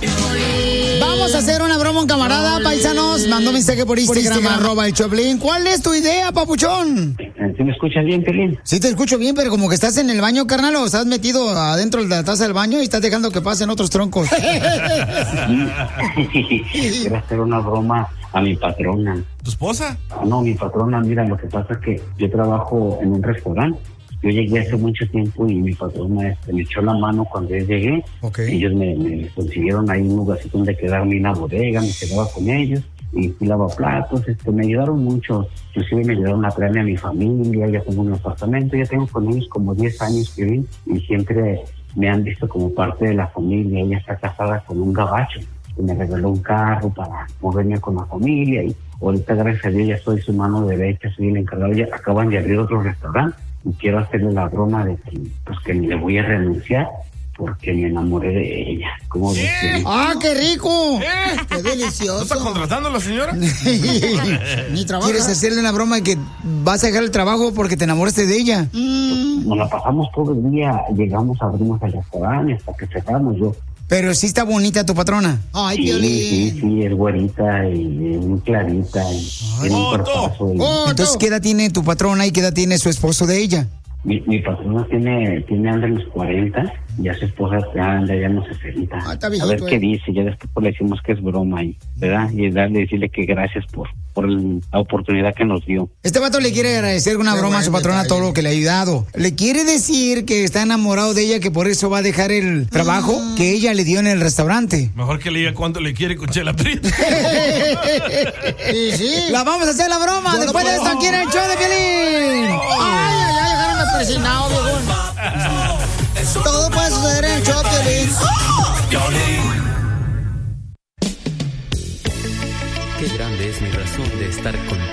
Vamos a hacer una broma, un camarada, paisanos. Mandó mensaje por Instagram, @el Choplin. ¿Cuál es tu idea, papuchón? ¿Sí me escuchas bien, Pelín? Sí, te escucho bien, pero como que estás en el baño, carnal, o estás metido adentro de la taza del baño y estás dejando que pasen otros troncos. Quiero hacer una broma a mi patrona. ¿Tu esposa? No, mi patrona, mira, lo que pasa es que yo trabajo en un restaurante. Yo llegué hace mucho tiempo y mi patrona me echó la mano cuando yo llegué. Okay. Ellos me consiguieron ahí un lugarcito donde quedarme en la bodega, me quedaba con ellos y lavaplatos, me ayudaron mucho. Inclusive me ayudaron a traerme a mi familia, ya tengo un apartamento, ya tengo con ellos como 10 años que vi y siempre me han visto como parte de la familia. Ella está casada con un gabacho que me regaló un carro para moverme con la familia y ahorita gracias a Dios ya soy su mano derecha, soy el encargado. Ya acaban de abrir otro restaurante y quiero hacerle la broma de que, pues, que le voy a renunciar porque me enamoré de ella. ¿Cómo ves? ¡Ah, qué rico! ¡Qué delicioso! ¿No está contratando a la señora? Ni trabajo. ¿Quieres hacerle una broma de que vas a dejar el trabajo porque te enamoraste de ella? Nos la pasamos todo el día, llegamos, abrimos el restaurante hasta que cerramos. Pero sí está bonita tu patrona. Ay, Piolín. Sí, es güerita y muy clarita y tiene un cuerpazo. Entonces, ¿qué edad tiene tu patrona y qué edad tiene su esposo de ella? Mi patrona tiene anda en los 40, ya su esposa anda ya en los 60. Está a ver qué dice, ya después le decimos que es broma ahí, ¿verdad? Y decirle que gracias por la oportunidad que nos dio. Este vato le quiere agradecer una broma a su patrona todo lo que le ha ayudado. Le quiere decir que está enamorado de ella, que por eso va a dejar el trabajo que ella le dio en el restaurante. Mejor que le diga cuánto le quiere con Chela Prieto. Sí. La vamos a hacer la broma. Después de esto, aquí en el show de Piolín. Ay, dejaron presionado, viejón. Todo puede suceder en el show de Piolín. Qué grande es mi razón de estar contigo.